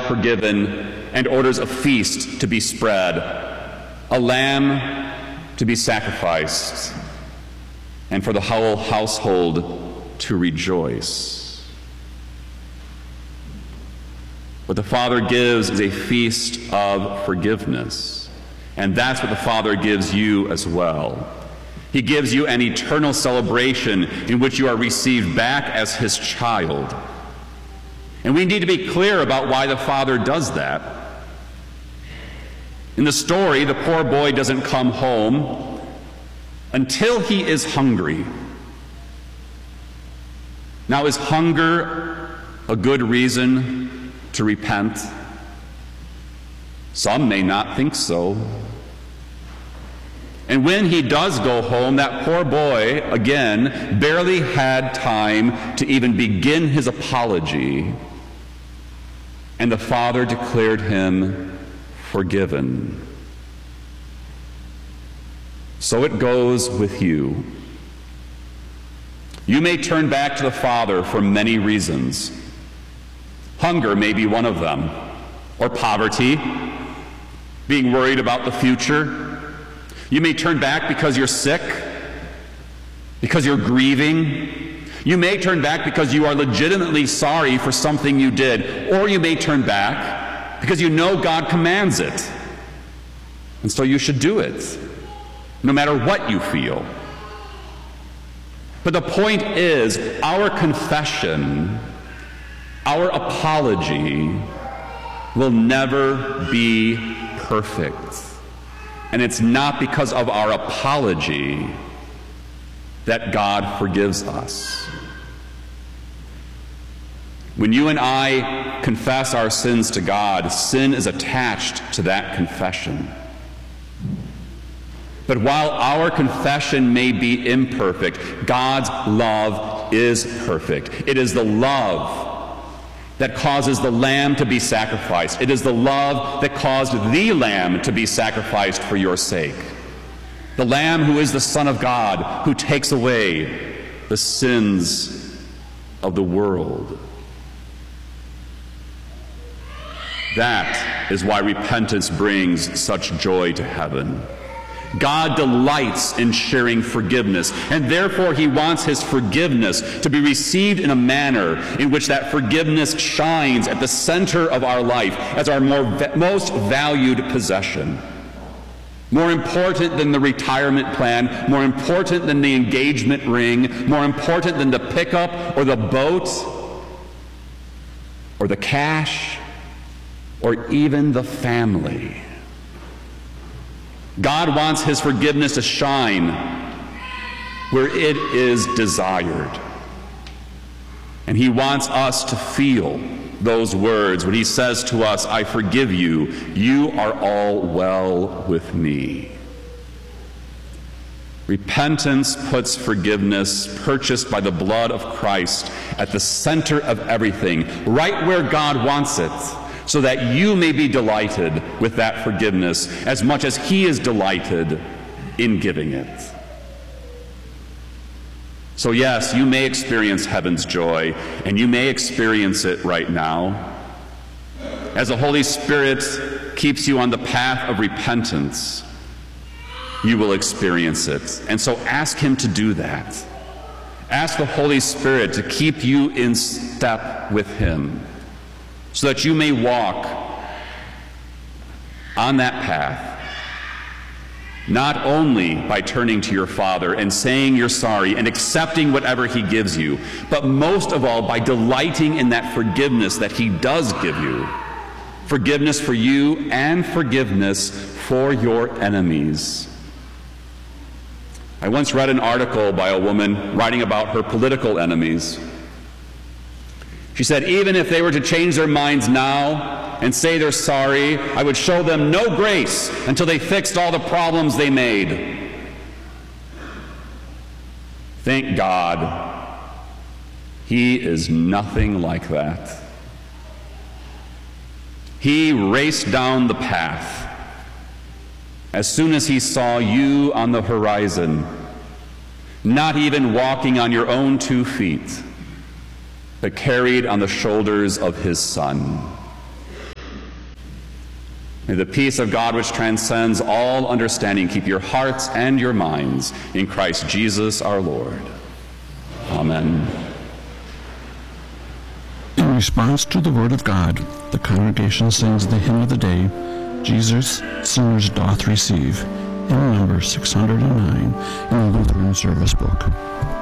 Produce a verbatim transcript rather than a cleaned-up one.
forgiven and orders a feast to be spread, a lamb to be sacrificed, and for the whole household to rejoice. What the Father gives is a feast of forgiveness, and that's what the Father gives you as well. He gives you an eternal celebration in which you are received back as his child. And we need to be clear about why the Father does that. In the story, the poor boy doesn't come home until he is hungry. Now, is hunger a good reason to repent? Some may not think so. And when he does go home, that poor boy, again, barely had time to even begin his apology, and the Father declared him forgiven. So it goes with you. You may turn back to the Father for many reasons. Hunger may be one of them, or poverty, being worried about the future. You may turn back because you're sick, because you're grieving. You may turn back because you are legitimately sorry for something you did, or you may turn back because you know God commands it, and so you should do it, no matter what you feel. But the point is, our confession, our apology, will never be perfect. And it's not because of our apology that God forgives us. When you and I confess our sins to God, sin is attached to that confession. But while our confession may be imperfect, God's love is perfect. It is the love that causes the lamb to be sacrificed. It is the love that caused the lamb to be sacrificed for your sake. The Lamb who is the Son of God, who takes away the sins of the world. That is why repentance brings such joy to heaven. God delights in sharing forgiveness, and therefore he wants his forgiveness to be received in a manner in which that forgiveness shines at the center of our life as our more, most valued possession. More important than the retirement plan, more important than the engagement ring, more important than the pickup or the boat or the cash or even the family. God wants his forgiveness to shine where it is desired. And he wants us to feel those words when he says to us, I forgive you, you are all well with me. Repentance puts forgiveness purchased by the blood of Christ at the center of everything, right where God wants it, so that you may be delighted with that forgiveness as much as he is delighted in giving it. So yes, you may experience heaven's joy, and you may experience it right now. As the Holy Spirit keeps you on the path of repentance, you will experience it. And so ask him to do that. Ask the Holy Spirit to keep you in step with him, so that you may walk on that path, not only by turning to your Father and saying you're sorry and accepting whatever he gives you, but most of all by delighting in that forgiveness that he does give you. Forgiveness for you and forgiveness for your enemies. I once read an article by a woman writing about her political enemies. She said, even if they were to change their minds now and say they're sorry, I would show them no grace until they fixed all the problems they made. Thank God, he is nothing like that. He raced down the path as soon as he saw you on the horizon, not even walking on your own two feet, but carried on the shoulders of his Son. May the peace of God, which transcends all understanding, keep your hearts and your minds in Christ Jesus our Lord. Amen. In response to the Word of God, the congregation sings the hymn of the day, Jesus, Sinners Doth Receive, hymn number six hundred nine in the Lutheran Service Book.